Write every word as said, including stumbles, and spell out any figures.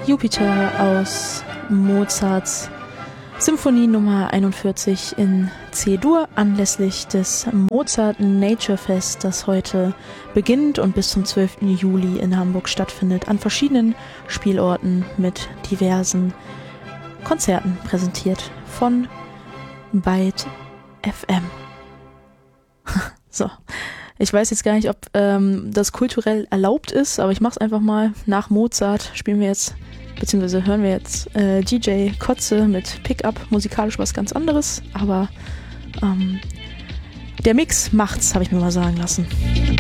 Jupiter aus Mozarts Symphonie Nummer einundvierzig in C-Dur anlässlich des Mozart Nature Fest, das heute beginnt und bis zum zwölften Juli in Hamburg stattfindet, an verschiedenen Spielorten mit diversen Konzerten präsentiert von Byte F M. So, ich weiß jetzt gar nicht, ob ähm, das kulturell erlaubt ist, aber ich mach's einfach mal. Nach Mozart spielen wir jetzt, beziehungsweise hören wir jetzt äh, D J Kotze mit Pickup, musikalisch was ganz anderes, aber ähm, der Mix macht's, habe ich mir mal sagen lassen.